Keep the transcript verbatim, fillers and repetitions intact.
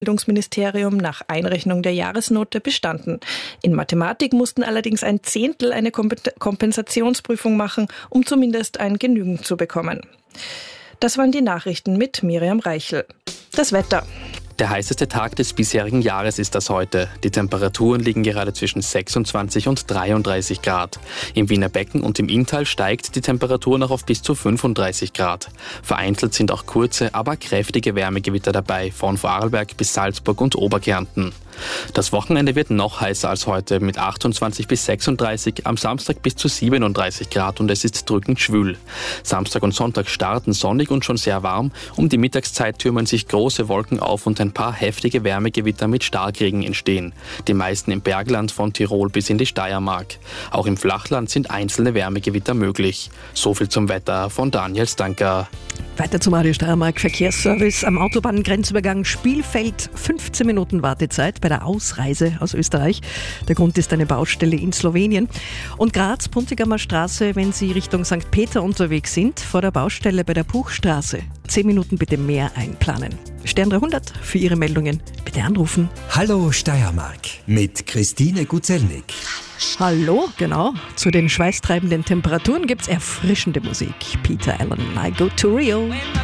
Bildungsministerium nach Einrechnung der Jahresnote bestanden. In Mathematik mussten allerdings ein Zehntel eine Kompensationsprüfung machen, um zumindest ein Genügen zu bekommen. Das waren die Nachrichten mit Miriam Reichel. Das Wetter. Der heißeste Tag des bisherigen Jahres ist das heute. Die Temperaturen liegen gerade zwischen sechsundzwanzig und dreiunddreißig Grad. Im Wiener Becken und im Inntal steigt die Temperatur noch auf bis zu fünfunddreißig Grad. Vereinzelt sind auch kurze, aber kräftige Wärmegewitter dabei, von Vorarlberg bis Salzburg und Oberkärnten. Das Wochenende wird noch heißer als heute mit achtundzwanzig bis sechsunddreißig, am Samstag bis zu siebenunddreißig Grad und es ist drückend schwül. Samstag und Sonntag starten sonnig und schon sehr warm. Um die Mittagszeit türmen sich große Wolken auf und ein paar heftige Wärmegewitter mit Starkregen entstehen. Die meisten im Bergland von Tirol bis in die Steiermark. Auch im Flachland sind einzelne Wärmegewitter möglich. So viel zum Wetter von Daniel Stanker. Weiter zum Radio Steiermark Verkehrsservice am Autobahngrenzübergang Spielfeld. fünfzehn Minuten Wartezeit bei der Ausreise aus Österreich. Der Grund ist eine Baustelle in Slowenien. Und Graz, Puntigamer Straße, wenn Sie Richtung Sankt Peter unterwegs sind, vor der Baustelle bei der Buchstraße. zehn Minuten bitte mehr einplanen. Stern dreihundert für Ihre Meldungen. Bitte anrufen. Hallo Steiermark mit Christine Guzelnik. Hallo, genau. Zu den schweißtreibenden Temperaturen gibt's erfrischende Musik. Peter Allen, I Go to Rio.